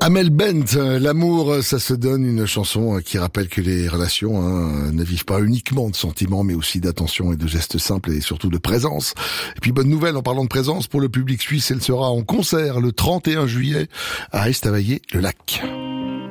Amel Bent, l'amour, ça se donne, une chanson qui rappelle que les relations ne vivent pas uniquement de sentiments, mais aussi d'attention et de gestes simples et surtout de présence. Et puis bonne nouvelle en parlant de présence pour le public suisse, elle sera en concert le 31 juillet à Estavayer-le-Lac.